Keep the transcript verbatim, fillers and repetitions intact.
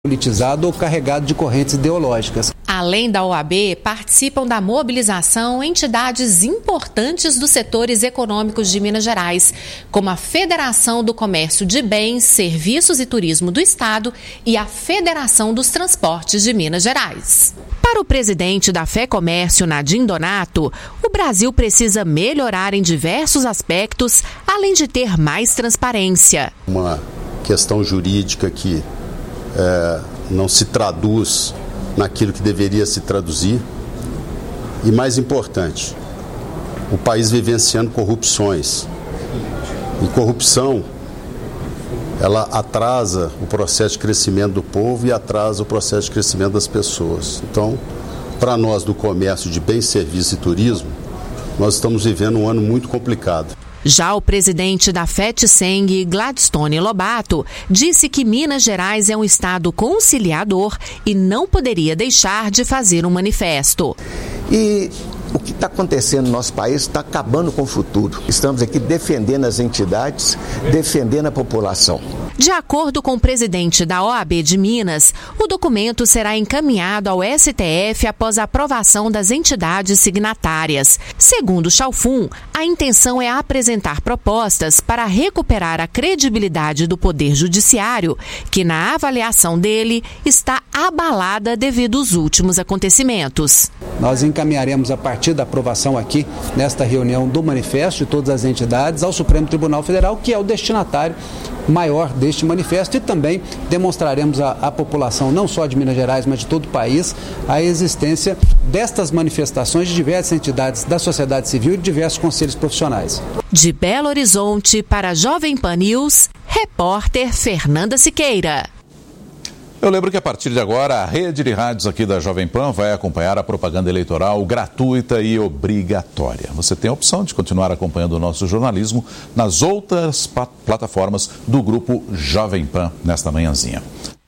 politizado ou carregado de correntes ideológicas. Além da O A B, participam da mobilização entidades importantes dos setores econômicos de Minas Gerais, como a Federação do Comércio de Bens, Serviços e Turismo do Estado e a Federação dos Transportes de Minas Gerais. Para o presidente da FEComércio, Nadim Donato, o Brasil precisa melhorar em diversos aspectos, além de ter mais transparência. Uma questão jurídica que é, não se traduz naquilo que deveria se traduzir. E mais importante, o país vivenciando corrupções. E corrupção, ela atrasa o processo de crescimento do povo e atrasa o processo de crescimento das pessoas. Então, para nós do comércio de bens, serviços e turismo, nós estamos vivendo um ano muito complicado. Já o presidente da FETSENG, Gladstone Lobato, disse que Minas Gerais é um estado conciliador e não poderia deixar de fazer um manifesto. E o que está acontecendo no nosso país está acabando com o futuro. Estamos aqui defendendo as entidades, defendendo a população. De acordo com o presidente da O A B de Minas, o documento será encaminhado ao S T F após a aprovação das entidades signatárias. Segundo Chalfun, a intenção é apresentar propostas para recuperar a credibilidade do Poder Judiciário, que na avaliação dele está abalada devido aos últimos acontecimentos. Nós encaminharemos a partir da aprovação aqui, nesta reunião do manifesto de todas as entidades, ao Supremo Tribunal Federal, que é o destinatário maior deste manifesto, e também demonstraremos à, à população, não só de Minas Gerais, mas de todo o país, a existência destas manifestações de diversas entidades da sociedade civil e de diversos conselhos profissionais. De Belo Horizonte para a Jovem Pan News, repórter Fernanda Siqueira. Eu lembro que a partir de agora a rede de rádios aqui da Jovem Pan vai acompanhar a propaganda eleitoral gratuita e obrigatória. Você tem a opção de continuar acompanhando o nosso jornalismo nas outras plataformas do grupo Jovem Pan nesta manhãzinha.